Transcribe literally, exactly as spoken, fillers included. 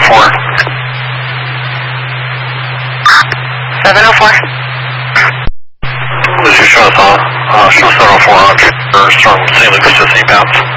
four. seven oh four. This is show us on, uh, show seven oh four on Jupiter from Saint Lucas to Saint Bounce.